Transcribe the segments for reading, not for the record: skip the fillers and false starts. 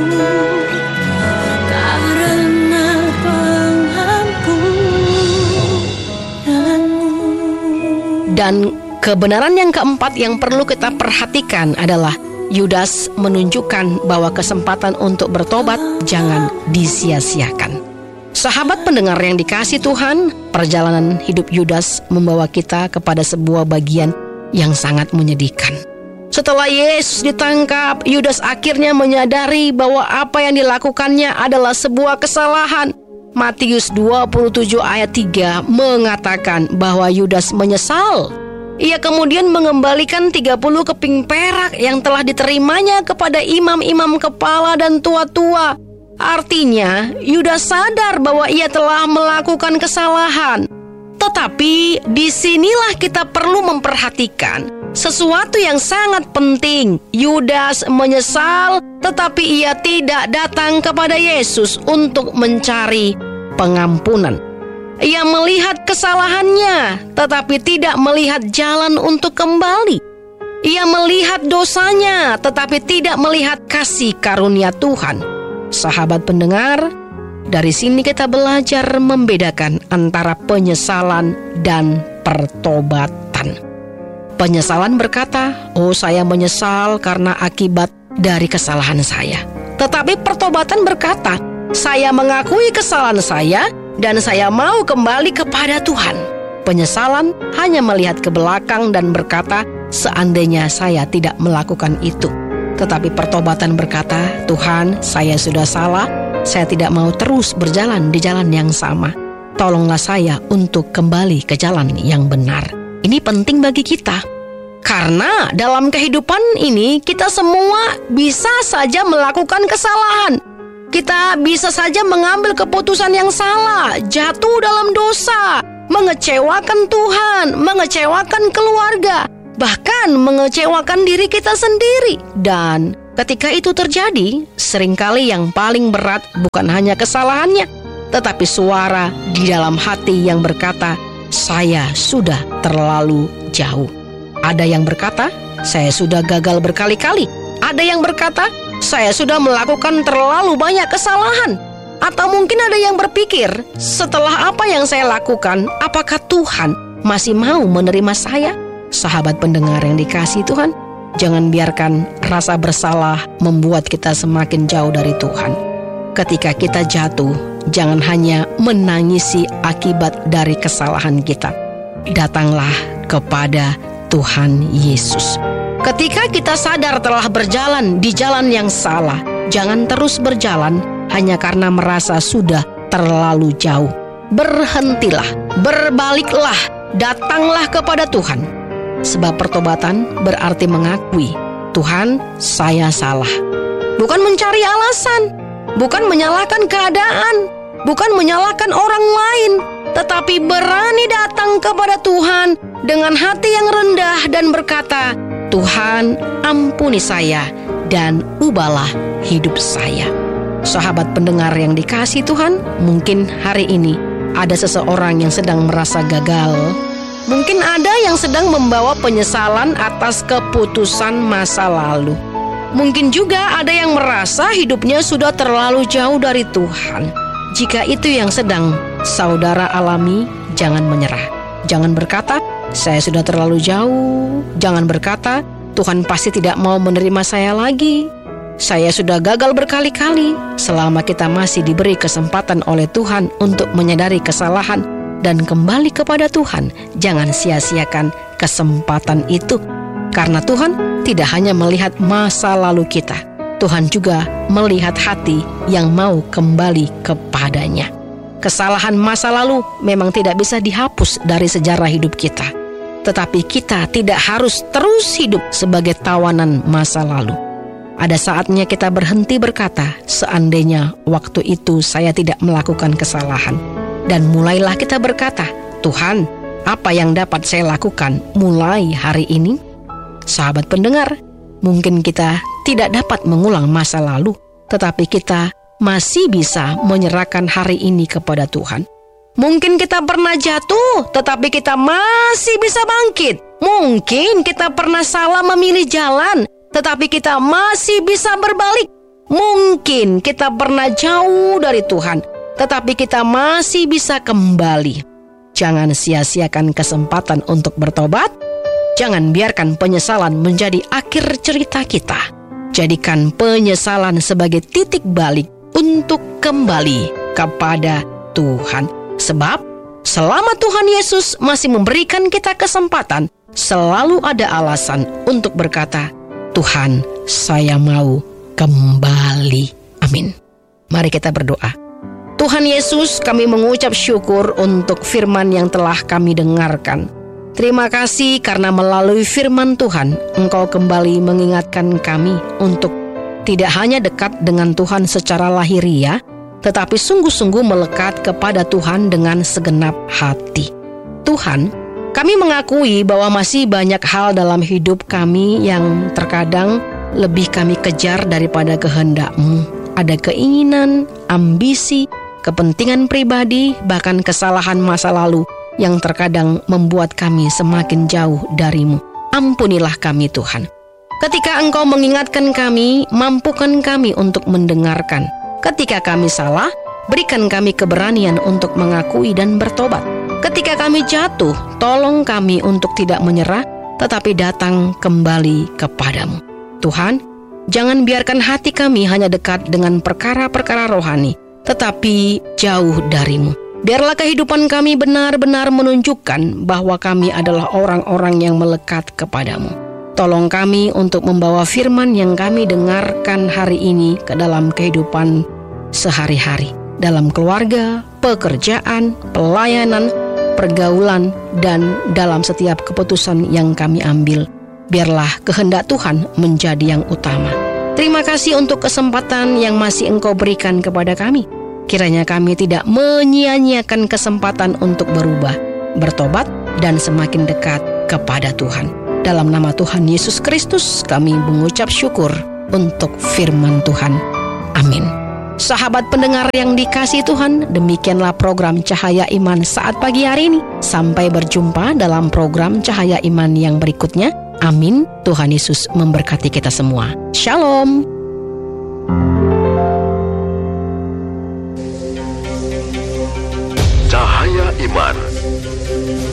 karena pengampunanmu. Dan kebenaran yang keempat yang perlu kita perhatikan adalah Yudas menunjukkan bahwa kesempatan untuk bertobat jangan disia-siakan. Sahabat pendengar yang dikasihi Tuhan, perjalanan hidup Yudas membawa kita kepada sebuah bagian yang sangat menyedihkan. Setelah Yesus ditangkap, Yudas akhirnya menyadari bahwa apa yang dilakukannya adalah sebuah kesalahan. Matius 27 ayat 3 mengatakan bahwa Yudas menyesal. Ia kemudian mengembalikan 30 keping perak yang telah diterimanya kepada imam-imam kepala dan tua-tua. Artinya, Yudas sadar bahwa ia telah melakukan kesalahan. Tetapi disinilah kita perlu memperhatikan sesuatu yang sangat penting. Yudas menyesal, tetapi ia tidak datang kepada Yesus untuk mencari pengampunan. Ia melihat kesalahannya, tetapi tidak melihat jalan untuk kembali. Ia melihat dosanya, tetapi tidak melihat kasih karunia Tuhan. Sahabat pendengar, dari sini kita belajar membedakan antara penyesalan dan pertobatan. Penyesalan berkata, "Oh, saya menyesal karena akibat dari kesalahan saya." Tetapi pertobatan berkata, "Saya mengakui kesalahan saya dan saya mau kembali kepada Tuhan." Penyesalan hanya melihat ke belakang dan berkata, "Seandainya saya tidak melakukan itu." Tetapi pertobatan berkata, "Tuhan, saya sudah salah. Saya tidak mau terus berjalan di jalan yang sama. Tolonglah saya untuk kembali ke jalan yang benar." Ini penting bagi kita. Karena dalam kehidupan ini kita semua bisa saja melakukan kesalahan. Kita bisa saja mengambil keputusan yang salah, jatuh dalam dosa, mengecewakan Tuhan, mengecewakan keluarga, bahkan mengecewakan diri kita sendiri. Dan ketika itu terjadi, seringkali yang paling berat bukan hanya kesalahannya, tetapi suara di dalam hati yang berkata, "Saya sudah terlalu jauh." Ada yang berkata, "Saya sudah gagal berkali-kali." Ada yang berkata, "Saya sudah melakukan terlalu banyak kesalahan." Atau mungkin ada yang berpikir, "Setelah apa yang saya lakukan, apakah Tuhan masih mau menerima saya?" Sahabat pendengar yang dikasihi Tuhan, jangan biarkan rasa bersalah membuat kita semakin jauh dari Tuhan. Ketika kita jatuh, jangan hanya menangisi akibat dari kesalahan kita. Datanglah kepada Tuhan Yesus. Ketika kita sadar telah berjalan di jalan yang salah, jangan terus berjalan hanya karena merasa sudah terlalu jauh. Berhentilah, berbaliklah, datanglah kepada Tuhan. Sebab pertobatan berarti mengakui, "Tuhan, saya salah." Bukan mencari alasan, bukan menyalahkan keadaan, bukan menyalahkan orang lain, tetapi berani datang kepada Tuhan dengan hati yang rendah dan berkata, "Tuhan, ampuni saya dan ubahlah hidup saya." Sahabat pendengar yang dikasihi Tuhan, mungkin hari ini ada seseorang yang sedang merasa gagal. Mungkin ada yang sedang membawa penyesalan atas keputusan masa lalu. Mungkin juga ada yang merasa hidupnya sudah terlalu jauh dari Tuhan. Jika itu yang sedang saudara alami, jangan menyerah. Jangan berkata, "Saya sudah terlalu jauh." Jangan berkata, "Tuhan pasti tidak mau menerima saya lagi. Saya sudah gagal berkali-kali." Selama kita masih diberi kesempatan oleh Tuhan untuk menyadari kesalahan dan kembali kepada Tuhan, jangan sia-siakan kesempatan itu. Karena Tuhan tidak hanya melihat masa lalu kita, Tuhan juga melihat hati yang mau kembali kepadanya. Kesalahan masa lalu memang tidak bisa dihapus dari sejarah hidup kita. Tetapi kita tidak harus terus hidup sebagai tawanan masa lalu. Ada saatnya kita berhenti berkata, "Seandainya waktu itu saya tidak melakukan kesalahan." Dan mulailah kita berkata, "Tuhan, apa yang dapat saya lakukan mulai hari ini?" Sahabat pendengar, mungkin kita tidak dapat mengulang masa lalu, tetapi kita masih bisa menyerahkan hari ini kepada Tuhan. Mungkin kita pernah jatuh, tetapi kita masih bisa bangkit. Mungkin kita pernah salah memilih jalan, tetapi kita masih bisa berbalik. Mungkin kita pernah jauh dari Tuhan, tetapi kita masih bisa kembali. Jangan sia-siakan kesempatan untuk bertobat. Jangan biarkan penyesalan menjadi akhir cerita kita. Jadikan penyesalan sebagai titik balik untuk kembali kepada Tuhan. Sebab selama Tuhan Yesus masih memberikan kita kesempatan, selalu ada alasan untuk berkata, Tuhan, saya mau kembali. Amin. Mari kita berdoa. Tuhan Yesus, kami mengucap syukur untuk firman yang telah kami dengarkan. Terima kasih karena melalui firman Tuhan, Engkau kembali mengingatkan kami untuk tidak hanya dekat dengan Tuhan secara lahiriah, tetapi sungguh-sungguh melekat kepada Tuhan dengan segenap hati. Tuhan, kami mengakui bahwa masih banyak hal dalam hidup kami yang terkadang lebih kami kejar daripada kehendak-Mu. Ada keinginan, ambisi, kepentingan pribadi, bahkan kesalahan masa lalu yang terkadang membuat kami semakin jauh dari-Mu. Ampunilah kami Tuhan. Ketika Engkau mengingatkan kami, mampukan kami untuk mendengarkan. Ketika kami salah, berikan kami keberanian untuk mengakui dan bertobat. Ketika kami jatuh, tolong kami untuk tidak menyerah, tetapi datang kembali kepadamu. Tuhan, jangan biarkan hati kami hanya dekat dengan perkara-perkara rohani, tetapi jauh dari-Mu. Biarlah kehidupan kami benar-benar menunjukkan bahwa kami adalah orang-orang yang melekat kepadamu. Tolong kami untuk membawa firman yang kami dengarkan hari ini ke dalam kehidupan sehari-hari, dalam keluarga, pekerjaan, pelayanan, pergaulan, dan dalam setiap keputusan yang kami ambil. Biarlah kehendak Tuhan menjadi yang utama. Terima kasih untuk kesempatan yang masih Engkau berikan kepada kami. Kiranya kami tidak menyia-nyiakan kesempatan untuk berubah, bertobat, dan semakin dekat kepada Tuhan. Dalam nama Tuhan Yesus Kristus kami mengucap syukur untuk firman Tuhan. Amin. Sahabat pendengar yang dikasihi Tuhan, demikianlah program Cahaya Iman saat pagi hari ini. Sampai berjumpa dalam program Cahaya Iman yang berikutnya. Amin. Tuhan Yesus memberkati kita semua. Shalom. Cahaya Iman.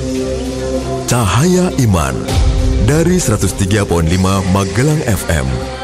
Cahaya Iman dari 103.5 Magelang FM.